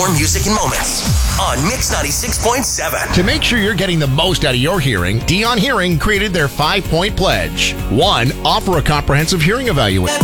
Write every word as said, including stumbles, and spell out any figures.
more music and moments on Mix ninety-six point seven. To make sure you're getting the most out of your hearing, Dion Hearing created their five-point pledge. One, offer a comprehensive hearing evaluation.